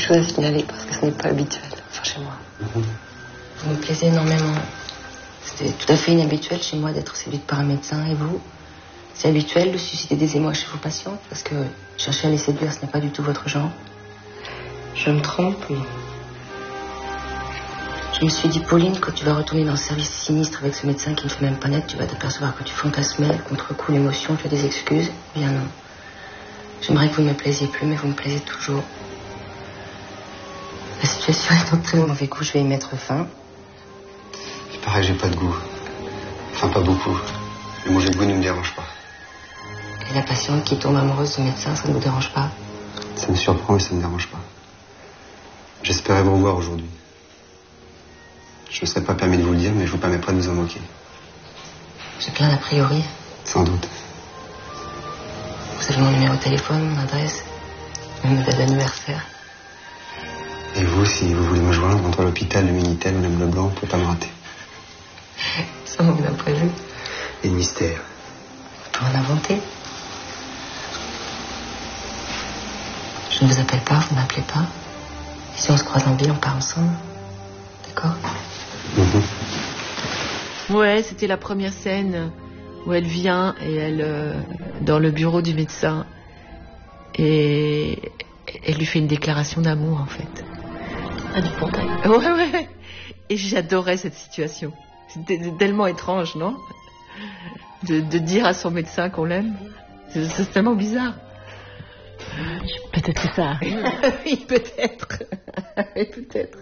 chose à signaler parce que ce n'est pas habituel, enfin chez moi. Vous me plaisez énormément. C'était tout à fait inhabituel chez moi d'être séduite par un médecin. Et vous? C'est habituel de susciter des émois chez vos patientes? Parce que chercher à les séduire, ce n'est pas du tout votre genre. Je me trompe, oui. Je me suis dit, Pauline, quand tu vas retourner dans le service sinistre avec ce médecin qui ne fait même pas naître, tu vas t'apercevoir que tu fantasmais, contre-coup l'émotion, tu as des excuses. Bien non. J'aimerais que vous ne me plaisiez plus, mais vous me plaisez toujours. La situation est en très mauvais goût, je vais y mettre fin. Il paraît que j'ai pas de goût. Enfin, pas beaucoup. Mais manger de goût ne me dérange pas. Et la patiente qui tombe amoureuse du médecin, ça ne vous dérange pas? Ça me surprend, mais ça ne me dérange pas. J'espérais vous revoir aujourd'hui. Je ne me serais pas permis de vous le dire, mais je vous permets pas de vous en moquer. J'ai plein d'a priori. Sans doute. Vous avez mon numéro de téléphone, mon adresse, même ma date d'anniversaire. Et vous, si vous voulez me joindre entre l'hôpital, le Minitel ou même le Blanc, vous ne pouvez pas me rater. Ça m'en a prévu. Et le mystère. On peut en inventer. Je ne vous appelle pas, vous ne m'appelez pas. Et si on se croise en ville, on part ensemble. D'accord? Ouais, c'était la première scène où elle vient et elle dans le bureau du médecin et elle lui fait une déclaration d'amour en fait. Ah, du portail. Ouais. Et j'adorais cette situation. C'était tellement étrange, non? De dire à son médecin qu'on l'aime. C'est tellement bizarre. Peut-être que ça arrive. Oui, peut-être. Peut-être.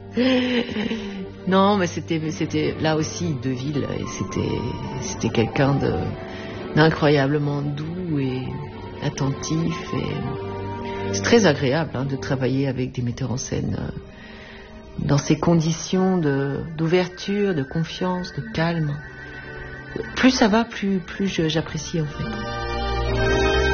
Non, mais c'était là aussi Deville, et c'était quelqu'un d'incroyablement doux et attentif, et c'est très agréable de travailler avec des metteurs en scène dans ces conditions d'ouverture, de confiance, de calme. Plus ça va, plus j'apprécie en fait.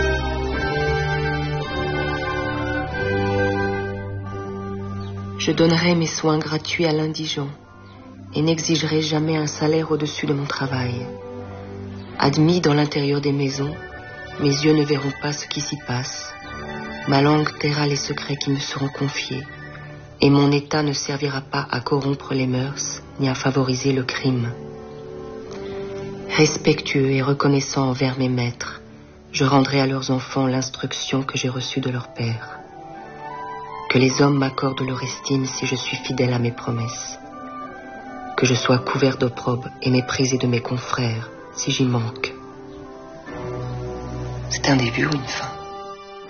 Je donnerai mes soins gratuits à l'indigent et n'exigerai jamais un salaire au-dessus de mon travail. Admis dans l'intérieur des maisons, mes yeux ne verront pas ce qui s'y passe. Ma langue taira les secrets qui me seront confiés, et mon état ne servira pas à corrompre les mœurs ni à favoriser le crime. Respectueux et reconnaissant envers mes maîtres, je rendrai à leurs enfants l'instruction que j'ai reçue de leur père. Que les hommes m'accordent leur estime si je suis fidèle à mes promesses. Que je sois couvert d'opprobre et méprisé de mes confrères si j'y manque. C'est un début ou une fin?